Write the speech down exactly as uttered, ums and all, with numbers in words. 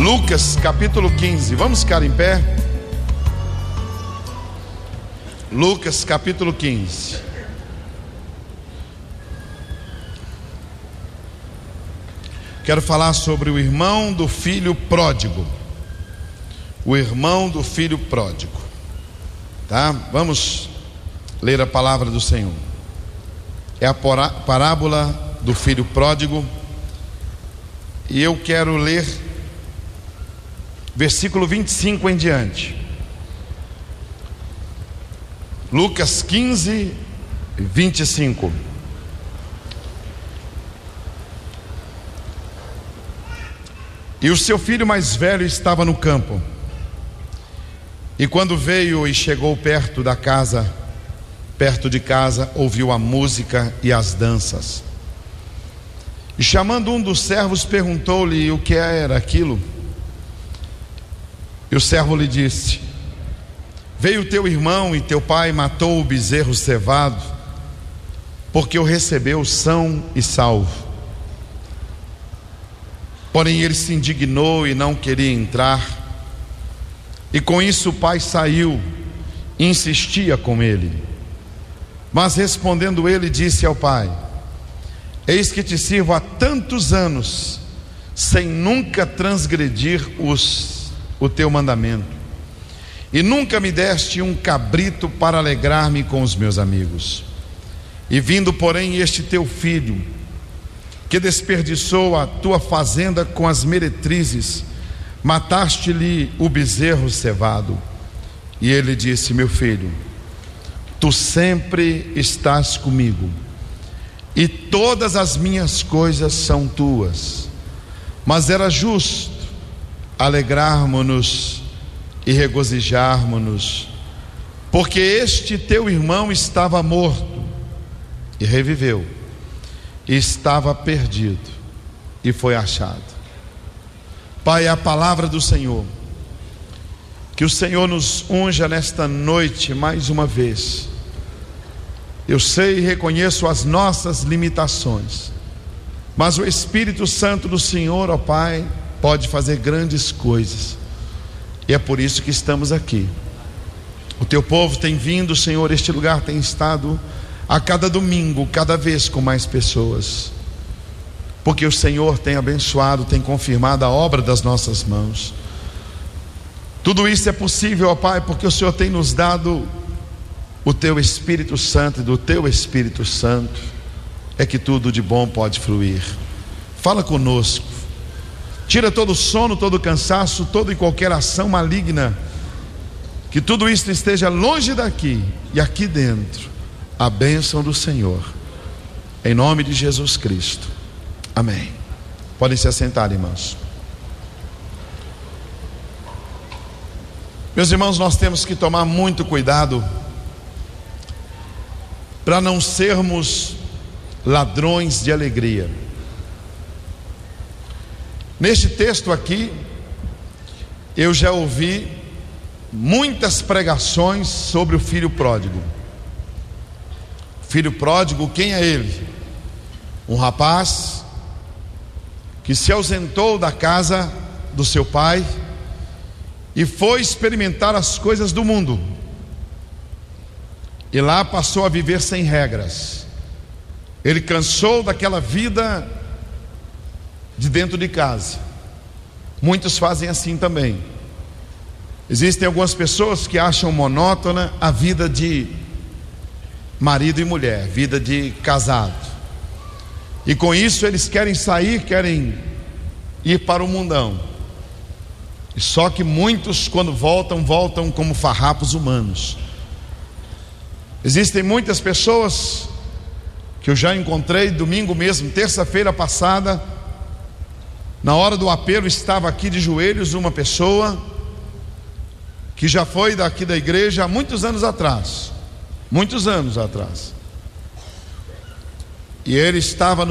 Lucas capítulo quinze, vamos ficar em pé? Lucas capítulo quinze. Quero falar sobre o irmão do filho pródigo. O irmão do filho pródigo, tá? Vamos ler a palavra do Senhor. É a parábola do filho pródigo, e eu quero ler versículo vinte e cinco em diante. Lucas quinze, vinte e cinco. E o seu filho mais velho estava no campo, e quando veio e chegou perto da casa, perto de casa, ouviu a música e as danças. E chamando um dos servos, perguntou-lhe o que era aquilo. E o servo lhe disse: veio teu irmão e teu pai matou o bezerro cevado, porque o recebeu são e salvo. Porém ele se indignou e não queria entrar. E com isso o pai saiu e insistia com ele. Mas respondendo ele, disse ao pai: eis que te sirvo há tantos anos, sem nunca transgredir os, o teu mandamento, e nunca me deste um cabrito para alegrar-me com os meus amigos. E vindo porém este teu filho, que desperdiçou a tua fazenda com as meretrizes, mataste-lhe o bezerro cevado. E ele disse: meu filho, tu sempre estás comigo, e todas as minhas coisas são tuas. Mas era justo alegrarmos-nos e regozijarmos-nos, porque este teu irmão estava morto e reviveu, e estava perdido e foi achado. Pai, é a palavra do Senhor. Que o Senhor nos unja nesta noite mais uma vez. Eu sei e reconheço as nossas limitações, mas o Espírito Santo do Senhor, ó Pai, pode fazer grandes coisas, e é por isso que estamos aqui. O teu povo tem vindo, Senhor, este lugar tem estado a cada domingo, cada vez com mais pessoas, porque o Senhor tem abençoado, tem confirmado a obra das nossas mãos. Tudo isso é possível, ó Pai, porque o Senhor tem nos dado o teu Espírito Santo, e do teu Espírito Santo é que tudo de bom pode fluir. Fala conosco, tira todo o sono, todo o cansaço, toda e qualquer ação maligna, que tudo isso esteja longe daqui e aqui dentro a bênção do Senhor, em nome de Jesus Cristo, amém. Podem se assentar, irmãos. Meus irmãos, nós temos que tomar muito cuidado para não sermos ladrões de alegria. Neste texto aqui, eu já ouvi muitas pregações sobre o filho pródigo. Filho pródigo, quem é ele? Um rapaz que se ausentou da casa do seu pai e foi experimentar as coisas do mundo, e lá passou a viver sem regras. Ele cansou daquela vida de dentro de casa. Muitos fazem assim também. Existem algumas pessoas que acham monótona a vida de marido e mulher, vida de casado, e com isso eles querem sair, querem ir para o mundão. E só que muitos, quando voltam, voltam como farrapos humanos. Existem muitas pessoas que eu já encontrei domingo mesmo, terça-feira passada, na hora do apelo, estava aqui de joelhos uma pessoa que já foi daqui da igreja há muitos anos atrás, muitos anos atrás, e ele estava no